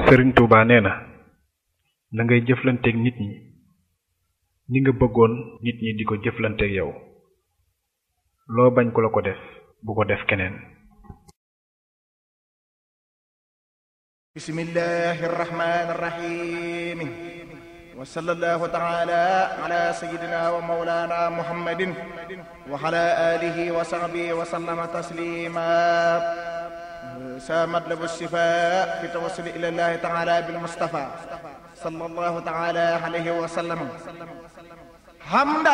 Sëriñ Tuubaa nee na na ngay jëflanteeg nit ñi ni nga bëggoon nit ñi di ko jëflanteeg yow loo bañ ku la ko def bu ko def keneen. bismillahir rahmanir rahim wa sallallahu ta'ala ala sayyidina wa mawlana muhammadin wa ala alihi wa sahbihi wa sallama taslima سامت له الشفاء في التوسل إلى الله تعالى بالمصطفى صلى الله تعالى عليه وسلم حمدا